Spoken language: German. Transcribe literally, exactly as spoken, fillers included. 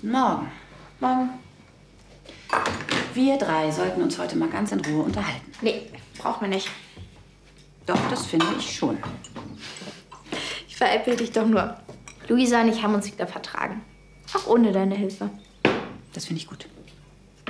Morgen. Morgen. Wir drei sollten uns heute mal ganz in Ruhe unterhalten. Nee, braucht man nicht. Doch, das finde ich schon. Ich veräppel dich doch nur. Luisa und ich haben uns wieder vertragen. Auch ohne deine Hilfe. Das finde ich gut.